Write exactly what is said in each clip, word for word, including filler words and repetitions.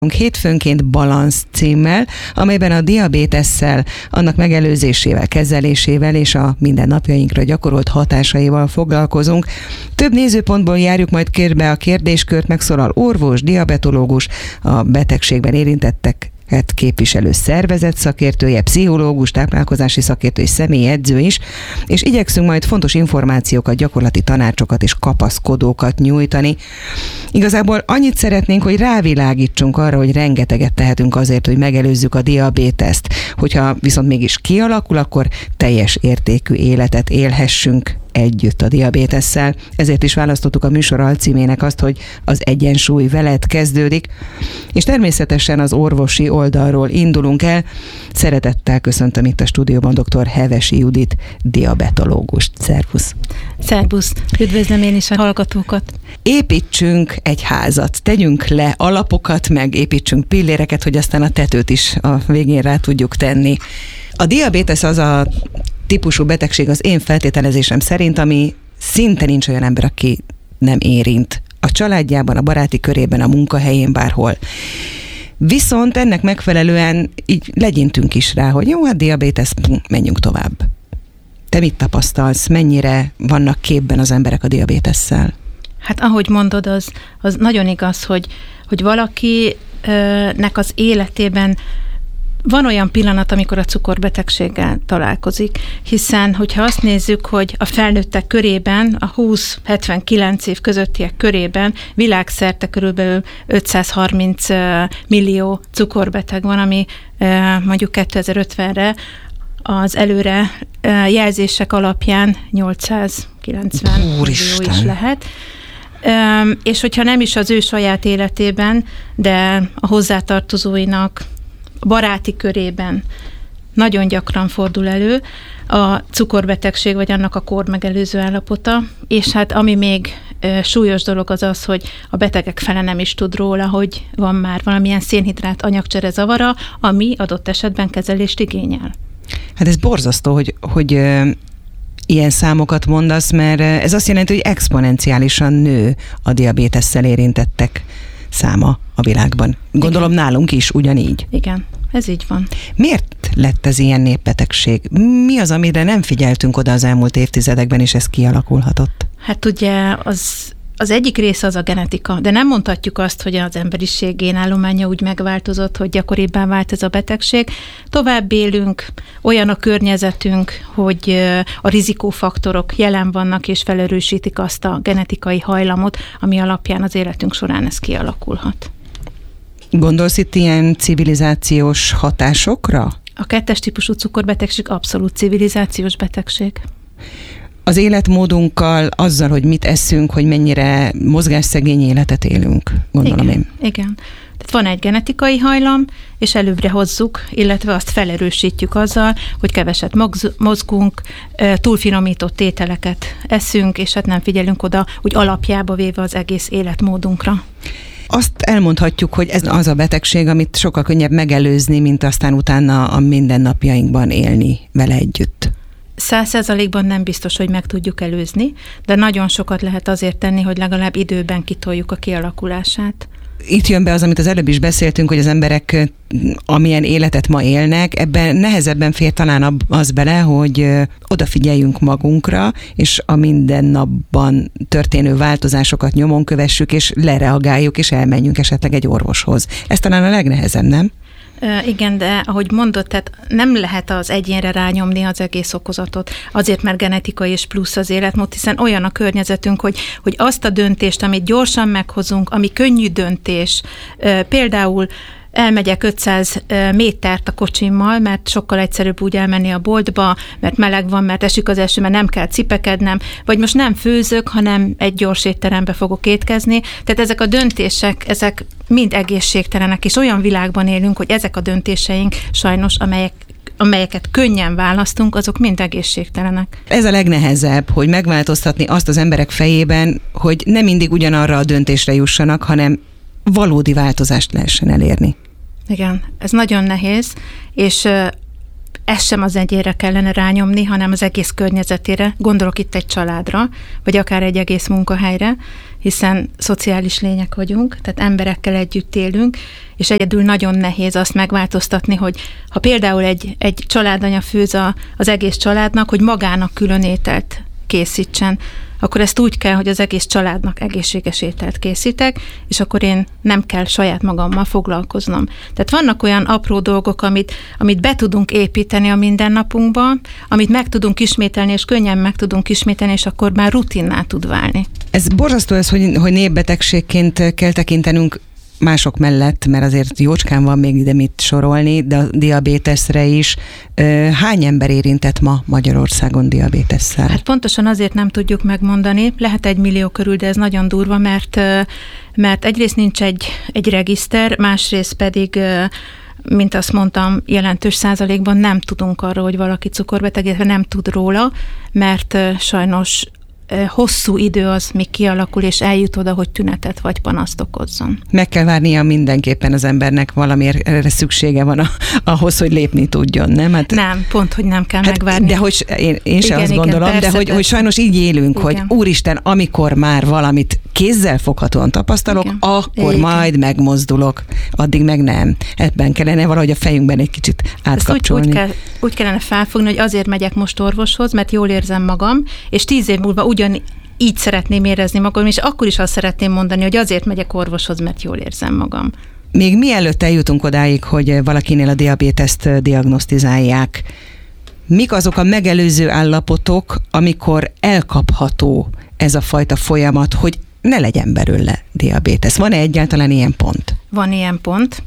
Hétfőnként Balansz címmel, amelyben a diabétesszel, annak megelőzésével, kezelésével és a mindennapjainkra gyakorolt hatásaival foglalkozunk. Több nézőpontból járjuk majd körbe a kérdéskört, megszólal orvos, diabetológus, a betegségben érintettek képviselő szervezet szakértője, pszichológus, táplálkozási szakértő és személyedző is, és igyekszünk majd fontos információkat, gyakorlati tanácsokat és kapaszkodókat nyújtani. Igazából annyit szeretnénk, hogy rávilágítsunk arra, hogy rengeteget tehetünk azért, hogy megelőzzük a diabéteszt. Hogyha viszont mégis kialakul, akkor teljes értékű életet élhessünk együtt a diabétesszel. Ezért is választottuk a műsor alcímének azt, hogy az egyensúly veled kezdődik, és természetesen az orvosi oldalról indulunk el. Szeretettel köszöntöm itt a stúdióban dr. Hevesi Judit, diabetológust. Szervusz! Szervusz! Üdvözlöm én is a hallgatókat! Építsünk egy házat, tegyünk le alapokat, meg építsünk pilléreket, hogy aztán a tetőt is a végén rá tudjuk tenni. A diabétesz az a típusú betegség az én feltételezésem szerint, ami szinte nincs olyan ember, aki nem érint. A családjában, a baráti körében, a munkahelyén, bárhol. Viszont ennek megfelelően így legyintünk is rá, hogy jó, hát diabétesz, menjünk tovább. Te mit tapasztalsz? Mennyire vannak képben az emberek a diabétesszel? Hát ahogy mondod, az, az nagyon igaz, hogy, hogy valakinek az életében van olyan pillanat, amikor a cukorbetegséggel találkozik, hiszen, hogyha azt nézzük, hogy a felnőttek körében, a húsz-hetvenkilenc év közöttiek körében világszerte körülbelül ötszázharminc millió cukorbeteg van, ami mondjuk kétezer-ötvenre az előre jelzések alapján nyolcszázkilencven millió is lehet. És hogyha nem is az ő saját életében, de a hozzátartozóinak, a baráti körében nagyon gyakran fordul elő a cukorbetegség, vagy annak a kórmegelőző állapota, és hát ami még e, súlyos dolog az az, hogy a betegek fele nem is tud róla, hogy van már valamilyen szénhidrát anyagcsere zavara, ami adott esetben kezelést igényel. Hát ez borzasztó, hogy, hogy ö, ilyen számokat mondasz, mert ez azt jelenti, hogy exponenciálisan nő a diabétesszel érintettek száma a világban. Gondolom, igen, nálunk is ugyanígy. Igen, ez így van. Miért lett ez ilyen népbetegség? Mi az, amire nem figyeltünk oda az elmúlt évtizedekben, és ez kialakulhatott? Hát ugye az, az egyik része az a genetika, de nem mondhatjuk azt, hogy az emberiség génállománya úgy megváltozott, hogy gyakoribbá vált ez a betegség. Tovább élünk, olyan a környezetünk, hogy a rizikófaktorok jelen vannak, és felerősítik azt a genetikai hajlamot, ami alapján az életünk során ez kialakulhat. Gondolsz itt ilyen civilizációs hatásokra? A kettes típusú cukorbetegség abszolút civilizációs betegség. Az életmódunkkal, azzal, hogy mit eszünk, hogy mennyire mozgásszegény életet élünk, gondolom igen, én. Igen. Tehát van egy genetikai hajlam, és előbbre hozzuk, illetve azt felerősítjük azzal, hogy keveset mozgunk, túlfinomított ételeket eszünk, és hát nem figyelünk oda úgy alapjába véve az egész életmódunkra. Azt elmondhatjuk, hogy ez az a betegség, amit sokkal könnyebb megelőzni, mint aztán utána a mindennapjainkban élni vele együtt. Száz százalékban nem biztos, hogy meg tudjuk előzni, de nagyon sokat lehet azért tenni, hogy legalább időben kitoljuk a kialakulását. Itt jön be az, amit az előbb is beszéltünk, hogy az emberek amilyen életet ma élnek, ebben nehezebben fér talán az bele, hogy odafigyeljünk magunkra, és a mindennapban történő változásokat nyomon kövessük, és lereagáljuk, és elmenjünk esetleg egy orvoshoz. Ez talán a legnehezebb, nem? Igen, de ahogy mondod, tehát nem lehet az egyénre rányomni az egész okozatot, azért, mert genetikai és plusz az életmód, hiszen olyan a környezetünk, hogy, hogy azt a döntést, amit gyorsan meghozunk, ami könnyű döntés, például elmegyek ötszáz métert a kocsimmal, mert sokkal egyszerűbb úgy elmenni a boltba, mert meleg van, mert esik az eső, mert nem kell cipekednem, vagy most nem főzök, hanem egy gyors étterembe fogok étkezni. Tehát ezek a döntések, ezek mind egészségtelenek, és olyan világban élünk, hogy ezek a döntéseink sajnos, amelyek amelyeket könnyen választunk, azok mind egészségtelenek. Ez a legnehezebb, hogy megváltoztatni azt az emberek fejében, hogy nem mindig ugyanarra a döntésre jussanak, hanem valódi változást lehessen elérni. Igen, ez nagyon nehéz, és ezt sem az egyére kellene rányomni, hanem az egész környezetére. Gondolok itt egy családra, vagy akár egy egész munkahelyre, hiszen szociális lények vagyunk, tehát emberekkel együtt élünk, és egyedül nagyon nehéz azt megváltoztatni, hogy ha például egy, egy családanya főz a, az egész családnak, hogy magának külön ételt készítsen, akkor ezt úgy kell, hogy az egész családnak egészséges ételt készítek, és akkor én nem kell saját magammal foglalkoznom. Tehát vannak olyan apró dolgok, amit, amit be tudunk építeni a mindennapunkba, amit meg tudunk ismételni, és könnyen meg tudunk ismételni, és akkor már rutinná tud válni. Ez borzasztó ez, hogy, hogy népbetegségként kell tekintenünk mások mellett, mert azért jócskán van még ide mit sorolni, de a diabéteszre is. Hány ember érintett ma Magyarországon diabétesszel? Hát pontosan azért nem tudjuk megmondani, lehet egy millió körül, de ez nagyon durva, mert, mert egyrészt nincs egy, egy regiszter, másrészt pedig, mint azt mondtam, jelentős százalékban nem tudunk arról, hogy valaki cukorbeteg, illetve nem tud róla, mert sajnos hosszú idő az, míg kialakul, és eljut oda, hogy tünetet vagy panaszt okozzon. Meg kell várnia mindenképpen az embernek, valamiért erre szüksége van a, ahhoz, hogy lépni tudjon, nem? Hát, nem, pont, hogy nem kell hát, megvárni. De hogy én, én sem azt gondolom, igen, persze, de hogy, hogy sajnos így élünk, igen. hogy úristen, amikor már valamit kézzel foghatóan tapasztalok, igen. akkor igen. majd megmozdulok, addig meg nem. Ebben kellene valahogy a fejünkben egy kicsit átkapcsolni. Úgy, úgy, kell, úgy kellene felfogni, hogy azért megyek most orvoshoz, mert jól érzem magam, és tíz év múlva ugyan így szeretném érezni magam, és akkor is azt szeretném mondani, hogy azért megyek orvoshoz, mert jól érzem magam. Még mielőtt eljutunk odáig, hogy valakinél a diabéteszt diagnosztizálják, mik azok a megelőző állapotok, amikor elkapható ez a fajta folyamat, hogy ne legyen belőle diabétesz? Van-e egyáltalán ilyen pont? Van ilyen pont,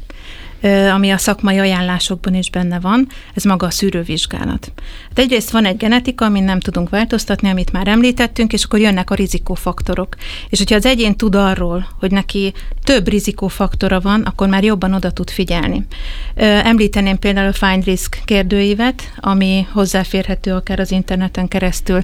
ami a szakmai ajánlásokban is benne van, ez maga a szűrővizsgálat. Hát egyrészt van egy genetika, amin nem tudunk változtatni, amit már említettünk, és akkor jönnek a rizikófaktorok. És hogyha az egyén tud arról, hogy neki több rizikófaktora van, akkor már jobban oda tud figyelni. Említeném például a Find Risk kérdőívet, ami hozzáférhető akár az interneten keresztül,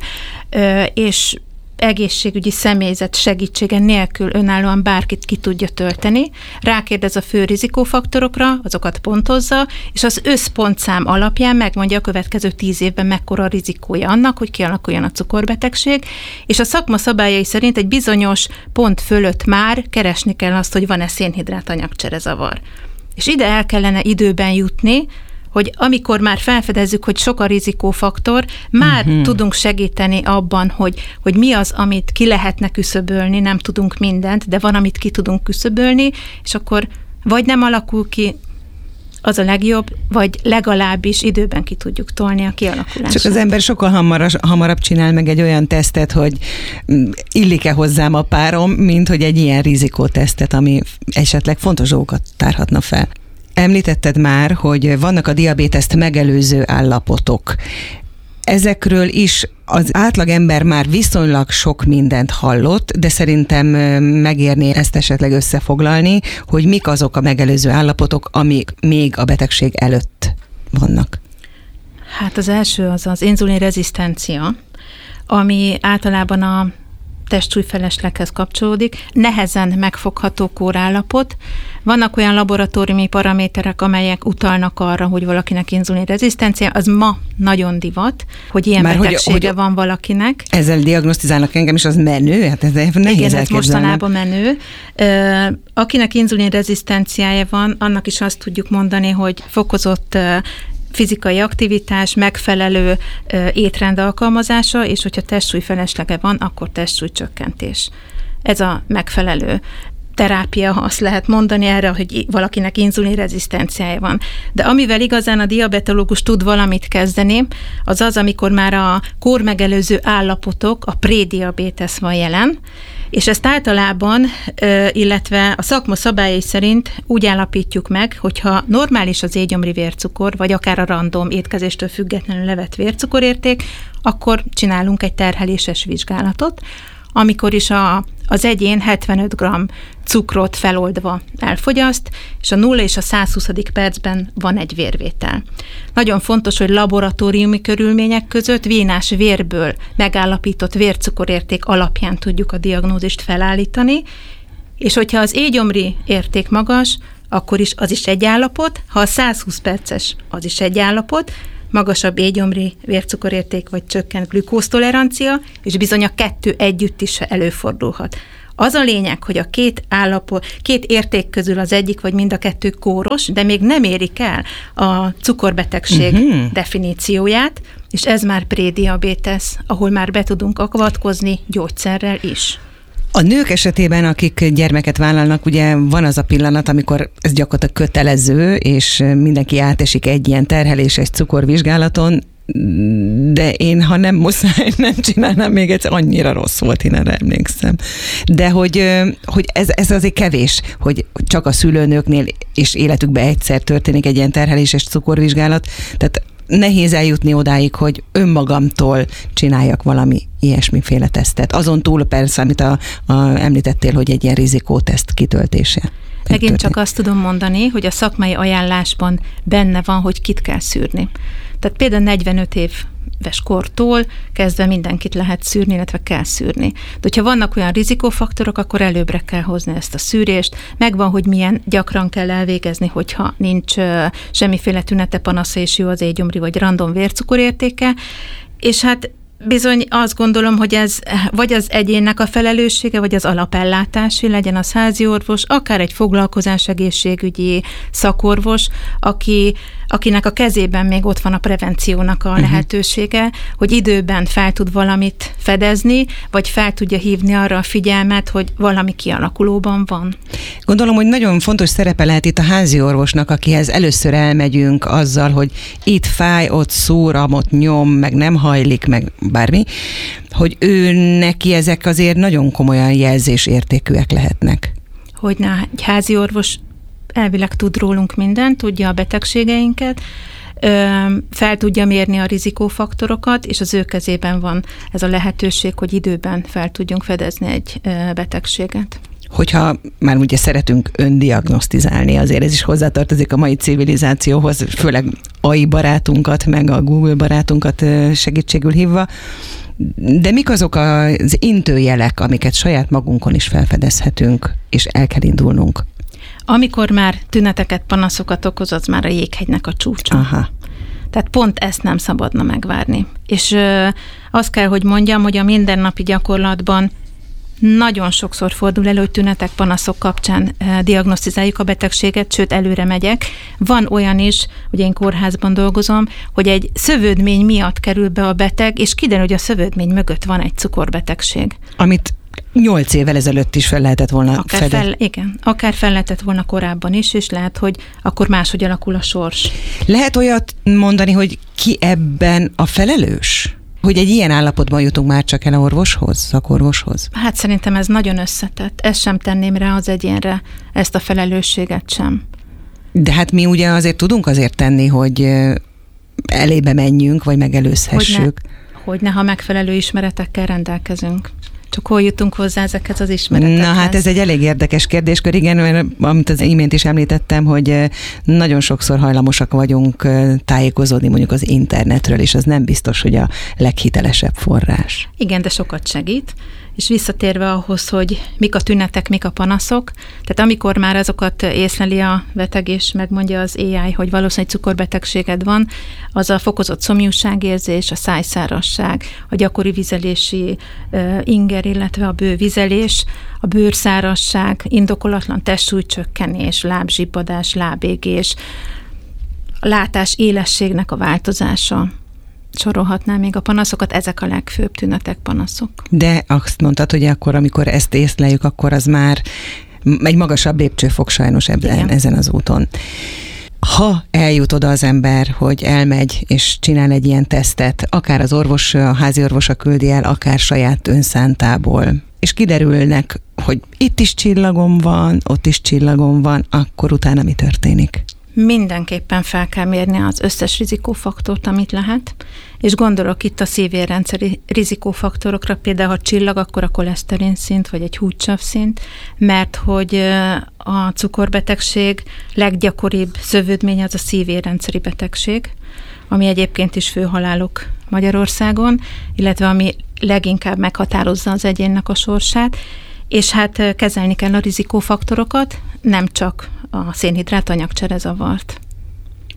és egészségügyi személyzet segítsége nélkül önállóan bárkit ki tudja tölteni, rákérdez a fő rizikófaktorokra, azokat pontozza, és az összpontszám alapján megmondja a következő tíz évben mekkora a rizikója annak, hogy kialakuljon a cukorbetegség, és a szakma szabályai szerint egy bizonyos pont fölött már keresni kell azt, hogy van-e szénhidrát anyagcserezavar. És ide el kellene időben jutni, hogy amikor már felfedezzük, hogy sok a rizikófaktor, már uh-huh. tudunk segíteni abban, hogy, hogy mi az, amit ki lehetne küszöbölni, nem tudunk mindent, de van, amit ki tudunk küszöbölni, és akkor vagy nem alakul ki, az a legjobb, vagy legalábbis időben ki tudjuk tolni a kialakulását. Csak az ember sokkal hamarabb, hamarabb csinál meg egy olyan tesztet, hogy illik-e hozzám a párom, mint hogy egy ilyen rizikótesztet, ami esetleg fontos dolgokat tárhatna fel. Említetted már, hogy vannak a diabéteszt megelőző állapotok. Ezekről is az átlagember már viszonylag sok mindent hallott, de szerintem megérné ezt esetleg összefoglalni, hogy mik azok a megelőző állapotok, amik még a betegség előtt vannak. Hát az első az az inzulinrezisztencia, ami általában a testsúlyfelesleghez kapcsolódik, nehezen megfogható kórállapot. Vannak olyan laboratóriumi paraméterek, amelyek utalnak arra, hogy valakinek inzulinrezisztencia, az ma nagyon divat, hogy ilyen Már betegsége hogy, hogy van valakinek. Ezzel diagnosztizálnak engem is, az menő? Hát ez nehéz Igen, ez mostanában menő. Akinek inzulinrezisztenciája van, annak is azt tudjuk mondani, hogy fokozott fizikai aktivitás, megfelelő ö, étrend alkalmazása, és hogyha testsúlyfeleslege van, akkor testsúlycsökkentés. Ez a megfelelő terápia, ha azt lehet mondani erre, hogy valakinek inzulinrezisztenciája van. De amivel igazán a diabetológus tud valamit kezdeni, az az, amikor már a kórmegelőző állapotok, a prédiabétesz van jelen, és ezt általában, illetve a szakma szabályai szerint úgy állapítjuk meg, hogyha normális az égyomri vércukor, vagy akár a random étkezéstől függetlenül levett vércukorérték, akkor csinálunk egy terheléses vizsgálatot, amikor is a, az egyén hetvenöt gramm cukrot feloldva elfogyaszt, és a nulla és a százhuszadik percben van egy vérvétel. Nagyon fontos, hogy laboratóriumi körülmények között vénás vérből megállapított vércukorérték alapján tudjuk a diagnózist felállítani, és hogyha az égyomri érték magas, akkor is az is egy állapot, ha a százhúsz perces, az is egy állapot, magasabb éjgyomri vércukorérték vagy csökkent glükóztolerancia, és bizony a kettő együtt is előfordulhat. Az a lényeg, hogy a két állapot, két érték közül az egyik vagy mind a kettő kóros, de még nem érik el a cukorbetegség uh-huh. definícióját, és ez már prédiabétesz, ahol már be tudunk avatkozni gyógyszerrel is. A nők esetében, akik gyermeket vállalnak, ugye van az a pillanat, amikor ez gyakorlatilag kötelező, és mindenki átesik egy ilyen terheléses cukorvizsgálaton, de én, ha nem muszáj, nem csinálnám még egyszer, annyira rossz volt, én erre emlékszem. De hogy, hogy ez, ez azért kevés, hogy csak a szülőnőknél és életükben egyszer történik egy ilyen terheléses cukorvizsgálat, tehát nehéz eljutni odáig, hogy önmagamtól csináljak valami ilyesmiféle tesztet. Azon túl persze, amit a, a, említettél, hogy egy ilyen rizikóteszt kitöltése. Megint csak azt tudom mondani, hogy a szakmai ajánlásban benne van, hogy kit kell szűrni. Tehát például negyvenöt éves kortól kezdve mindenkit lehet szűrni, illetve kell szűrni. De hogyha vannak olyan rizikófaktorok, akkor előbbre kell hozni ezt a szűrést. Megvan, hogy milyen gyakran kell elvégezni, hogyha nincs uh, semmiféle tünete, panasza és jó az éjgyomri vagy random vércukorértéke. És hát bizony azt gondolom, hogy ez vagy az egyénnek a felelőssége, vagy az alapellátási, legyen az házi orvos, akár egy foglalkozás egészségügyi szakorvos, aki, akinek a kezében még ott van a prevenciónak a uh-huh. lehetősége, hogy időben fel tud valamit fedezni, vagy fel tudja hívni arra a figyelmet, hogy valami kialakulóban van. Gondolom, hogy nagyon fontos szerepe lehet itt a házi orvosnak, akihez először elmegyünk azzal, hogy itt fáj, ott szúr, ott nyom, meg nem hajlik, meg bármi, hogy ő neki ezek azért nagyon komolyan jelzésértékűek lehetnek. Hogyne, egy házi orvos elvileg tud rólunk mindent, tudja a betegségeinket, fel tudja mérni a rizikófaktorokat, és az ő kezében van ez a lehetőség, hogy időben fel tudjunk fedezni egy betegséget. Hogyha már ugye szeretünk öndiagnosztizálni, azért ez is hozzátartozik a mai civilizációhoz, főleg á i barátunkat, meg a Google barátunkat segítségül hívva, de mik azok az intőjelek, amiket saját magunkon is felfedezhetünk, és el kell indulnunk? Amikor már tüneteket, panaszokat okoz, az már a jéghegynek a csúcsa. Aha. Tehát pont ezt nem szabadna megvárni. És ö, azt kell, hogy mondjam, hogy a mindennapi gyakorlatban nagyon sokszor fordul elő, hogy tünetek, panaszok kapcsán eh, diagnosztizáljuk a betegséget, sőt előre megyek. Van olyan is, ugye én kórházban dolgozom, hogy egy szövődmény miatt kerül be a beteg, és kiderül, hogy a szövődmény mögött van egy cukorbetegség. Amit nyolc évvel ezelőtt is fel lehetett volna akár fedezni. Fel, igen, akár fel lehetett volna korábban is, és lehet, hogy akkor máshogy alakul a sors. Lehet olyat mondani, hogy ki ebben a felelős? Hogy egy ilyen állapotban jutunk már csak el a orvoshoz, szakorvoshoz? Hát szerintem ez nagyon összetett. Ezt sem tenném rá az egyénre, ezt a felelősséget sem. De hát mi ugye azért tudunk azért tenni, hogy elébe menjünk, vagy megelőzhessük. Hogyne, hogyne, ha megfelelő ismeretekkel rendelkezünk. Csak hol jutunk hozzá ezekhez az ismeretekhez? Na hát ez egy elég érdekes kérdéskör, igen, mert amit az imént is említettem, hogy nagyon sokszor hajlamosak vagyunk tájékozódni mondjuk az internetről, és az nem biztos, hogy a leghitelesebb forrás. Igen, de sokat segít. És visszatérve ahhoz, hogy mik a tünetek, mik a panaszok, tehát amikor már azokat észleli a beteg, és megmondja az á i, hogy valószínűleg cukorbetegséged van, az a fokozott szomjúságérzés, a szájszárasság, a gyakori vizelési uh, inger, illetve a bővizelés, a bőrszárasság, indokolatlan testsúlycsökkenés, lábzsibbadás, lábégés, a látás élességnek a változása. Sorolhatnám még a panaszokat, ezek a legfőbb tünetek, panaszok. De azt mondtad, hogy akkor, amikor ezt észleljük, akkor az már egy magasabb lépcsőfok sajnos ebben, ezen az úton. Ha eljut oda az ember, hogy elmegy és csinál egy ilyen tesztet, akár az orvos, a házi orvosa küldi el, akár saját önszántából, és kiderülnek, hogy itt is csillagom van, ott is csillagom van, akkor utána mi történik? Mindenképpen fel kell mérni az összes rizikófaktort, amit lehet, és gondolok itt a szívérrendszeri rizikófaktorokra, például ha csillag, akkor a koleszterin szint, vagy egy húgysav szint, mert hogy a cukorbetegség leggyakoribb szövődmény az a szívérrendszeri betegség, ami egyébként is főhalálok Magyarországon, illetve ami leginkább meghatározza az egyénnek a sorsát, és hát kezelni kell a rizikófaktorokat, nem csak a szénhidrát anyagcserezavart.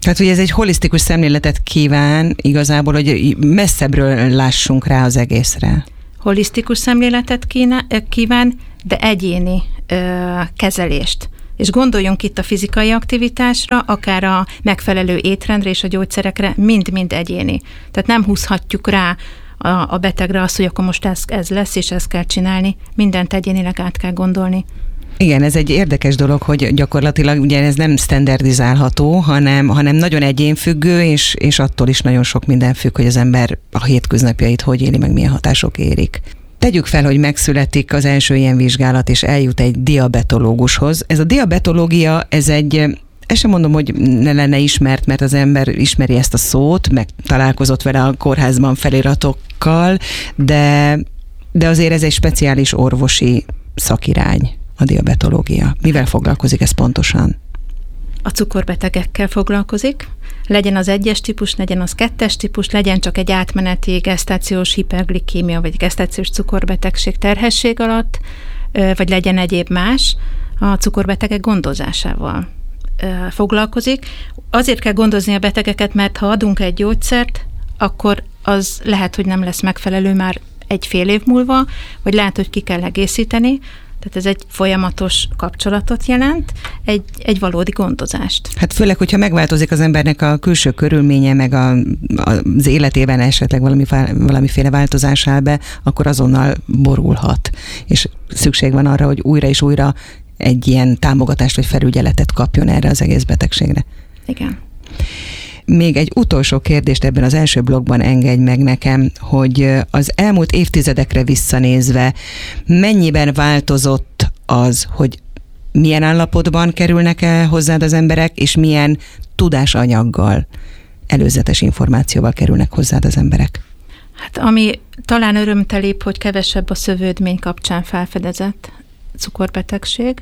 Tehát, hogy ez egy holisztikus szemléletet kíván igazából, hogy messzebbről lássunk rá az egészre. Holisztikus szemléletet kíván, de egyéni ö, kezelést. És gondoljunk itt a fizikai aktivitásra, akár a megfelelő étrendre és a gyógyszerekre, mind-mind egyéni. Tehát nem húzhatjuk rá a, a betegre azt, hogy akkor most ez, ez lesz, és ezt kell csinálni. Mindent egyénileg át kell gondolni. Igen, ez egy érdekes dolog, hogy gyakorlatilag ugye ez nem standardizálható, hanem, hanem nagyon egyénfüggő, és, és attól is nagyon sok minden függ, hogy az ember a hétköznapjait hogy éli, meg milyen hatások érik. Tegyük fel, hogy megszületik az első ilyen vizsgálat, és eljut egy diabetológushoz. Ez a diabetológia, ez egy, ezt sem mondom, hogy ne lenne ismert, mert az ember ismeri ezt a szót, meg találkozott vele a kórházban feliratokkal, de, de azért ez egy speciális orvosi szakirány, a diabetológia. Mivel foglalkozik ez pontosan? A cukorbetegekkel foglalkozik, legyen az egyes típus, legyen az kettes típus, legyen csak egy átmeneti gesztációs hiperglikémia, vagy gesztációs cukorbetegség terhesség alatt, vagy legyen egyéb más, a cukorbetegek gondozásával foglalkozik. Azért kell gondozni a betegeket, mert ha adunk egy gyógyszert, akkor az lehet, hogy nem lesz megfelelő már egy fél év múlva, vagy lehet, hogy ki kell egészíteni. Tehát ez egy folyamatos kapcsolatot jelent, egy, egy valódi gondozást. Hát főleg, hogyha megváltozik az embernek a külső körülménye, meg a, az életében esetleg valami, valamiféle változás áll be, akkor azonnal borulhat. És szükség van arra, hogy újra és újra egy ilyen támogatást vagy felügyeletet kapjon erre az egész betegségre. Igen. Még egy utolsó kérdést ebben az első blogban engedj meg nekem, hogy az elmúlt évtizedekre visszanézve mennyiben változott az, hogy milyen állapotban kerülnek el hozzád az emberek, és milyen tudásanyaggal, előzetes információval kerülnek hozzád az emberek? Hát ami talán örömtelibb, hogy kevesebb a szövődmény kapcsán felfedezett cukorbetegség,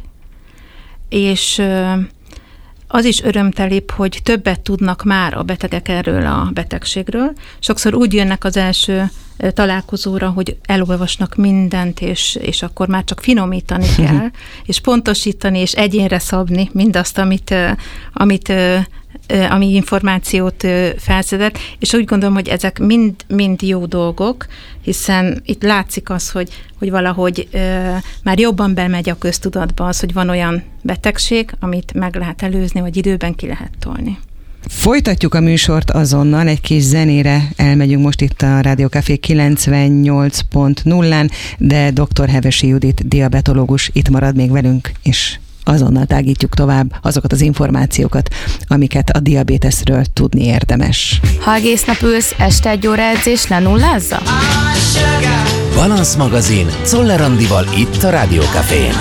és az is örömtelibb, hogy többet tudnak már a betegek erről a betegségről. Sokszor úgy jönnek az első találkozóra, hogy elolvasnak mindent, és, és akkor már csak finomítani kell, és pontosítani, és egyénre szabni mindazt, amit, amit, ami információt felszedett, és úgy gondolom, hogy ezek mind, mind jó dolgok, hiszen itt látszik az, hogy, hogy valahogy már jobban bemegy a köztudatba az, hogy van olyan betegség, amit meg lehet előzni, vagy időben ki lehet tolni. Folytatjuk a műsort azonnal, egy kis zenére elmegyünk most itt a Rádió Café kilencvennyolc pont nullán, de dr. Hevesi Judit, diabetológus itt marad még velünk, és azonnal tágítjuk tovább azokat az információkat, amiket a diabéteszről tudni érdemes. Ha egész nap ülsz, este egy óra edzés lenullázza? Balansz magazin Czoller Andival itt a Rádió Cafén.